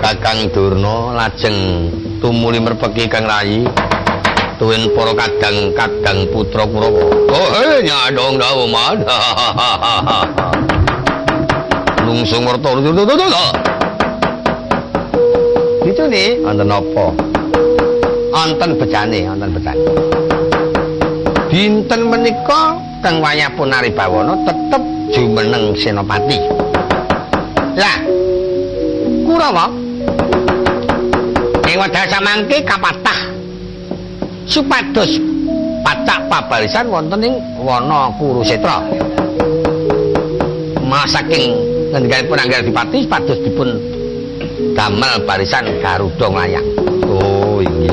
Kakang Durna lajeng tumuli merpeki Kang Rayi tuwin para kadang putra Kurawa. Oh, nyadong dawu man. Lungsung merta. Ditune wonten apa? Wonten bejane. Dinten menika Kang wayahipun Aribawana tetep jumeneng Senopati. Lah, Kurawa ing wedal samangke kapatah supados pacak pabarisan wonten ing wana Kurusetra. Masaking ngendikipun Anggadipati supados dipun damel barisan Garuda Nglayang. Oh iya.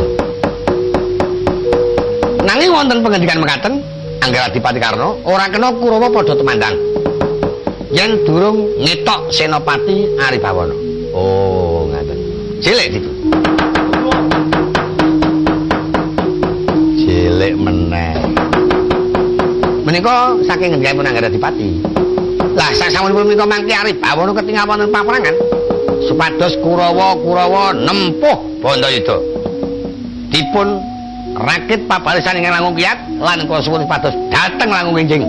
Nanging wonten pengendikan mekaten Anggadipati Karna ora kena Kurawa padha temandang yen durung ngetok Senopati Aribawana. Oh, ngaten. Cilik iki. Cilik meneh. Menika saking ngendikipun Anggadipati. Lah sasamunipun menika mangke Aribawana ketingal wonten paperangan supados Kurawa nempuh Bandayuda. Dipun rakit pabarisan ing Langkung Kiyat lan kula suwun supados dhateng Langkung Kinjing.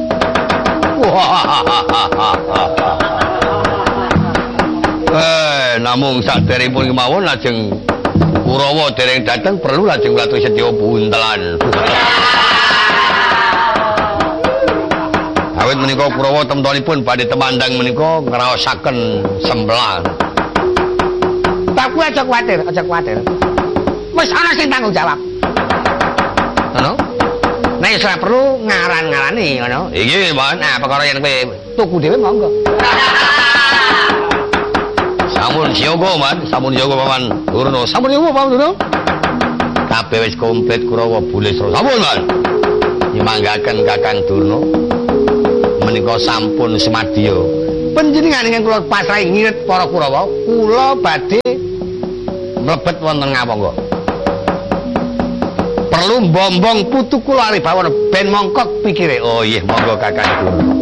Namung saderengipun kemawon lajeng Kurawa dereng dateng perlu lajeng watu sedya buntelan. Awit menika Kurawa temtonipun badhe temandang menika ngraosaken semblang. Tak kuwi aja kuwatir. Wis ana sing tanggung jawab. Ngono? Nek ora perlu ngaran-ngarani ngono. Iki, Mon. Nah, perkara yen kowe tuku dhewe monggo. Sampun siaga, Man. Sampun siaga Paman Durna. Sampun siaga Paman Durna. Kabeh wis komplit Kurawa bulis. Sampun, Man. Nyemanggaken Kakang Durna. Menika sampun semadya. Panjenengan ingkang kula pasrahi ngirit para Kurawa, kula badhe mlebet wonten ngawangga. Perlu mbombong putu kula Aribawana ben mongkok pikire. Oh iya, monggo Kakang Durna.